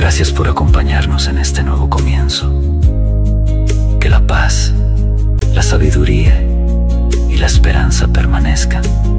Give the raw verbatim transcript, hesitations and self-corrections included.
Gracias por acompañarnos en este nuevo comienzo. Que la paz, la sabiduría y la esperanza permanezcan.